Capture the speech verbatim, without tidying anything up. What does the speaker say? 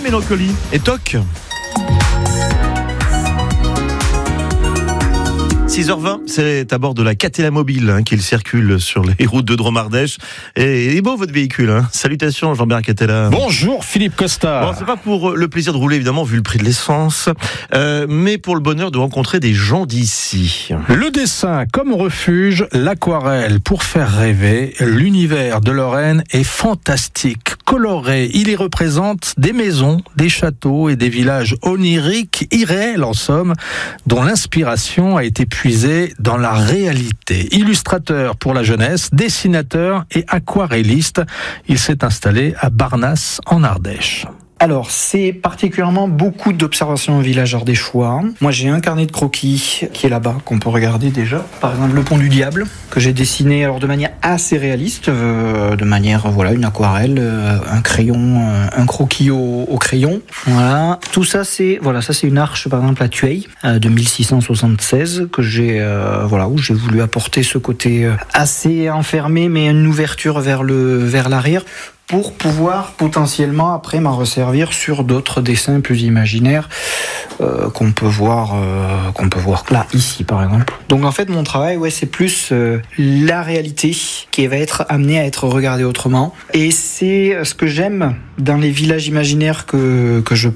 Mélancolie et toc. six heures vingt, c'est à bord de la Catella Mobile hein, qu'il circule sur les routes de Drôme-Ardèche. Et il est beau votre véhicule. Hein. Salutations Jean-Bernard Catella. Bonjour Philippe Costa. Bon, c'est pas pour le plaisir de rouler évidemment vu le prix de l'essence, euh, mais pour le bonheur de rencontrer des gens d'ici. Le dessin comme refuge, l'aquarelle pour faire rêver. L'univers de Lorraine est fantastique, coloré. Il y représente des maisons, des châteaux et des villages oniriques, irréels en somme, dont l'inspiration a été puisée dans la réalité. Illustrateur pour la jeunesse, dessinateur et aquarelliste, il s'est installé à Barnas en Ardèche. Alors, c'est particulièrement beaucoup d'observations au village ardéchois. Moi, j'ai un carnet de croquis qui est là-bas, qu'on peut regarder déjà. Par exemple, le pont du diable, que j'ai dessiné alors de manière assez réaliste, euh, de manière, voilà, une aquarelle, euh, un crayon, euh, un croquis au, au crayon. Voilà. Tout ça, c'est, voilà, ça, c'est une arche, par exemple, à Thueil, euh, de mille six cent soixante-seize, que j'ai, euh, voilà, où j'ai voulu apporter ce côté euh, assez enfermé, mais une ouverture vers le, vers l'arrière, pour pouvoir potentiellement après m'en resservir sur d'autres dessins plus imaginaires euh, qu'on peut voir euh, qu'on peut voir là ici par exemple. Donc en fait mon travail ouais c'est plus euh, la réalité qui va être amenée à être regardée autrement et c'est ce que j'aime dans les villages imaginaires que que je